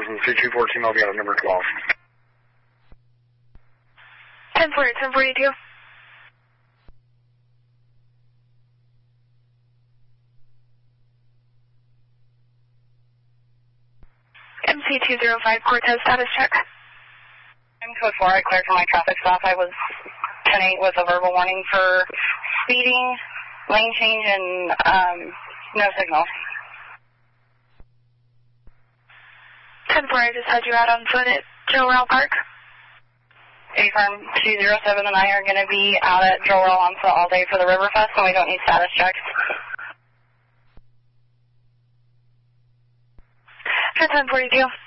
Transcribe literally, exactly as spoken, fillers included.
from three two four T-Mobile, be out of number twelve. ten forty, ten forty-two. M C two zero five, Cortez, status check. I'm code four, I cleared for my traffic stop. I was ten eight with a verbal warning for speeding, lane change, and um, no signal. ten four, I just had you out on foot at Joe Rowell Park. A firm two zero seven and I are going to be out at Joe Rowell on foot all day for the Riverfest, and we don't need status checks. ten forty-two.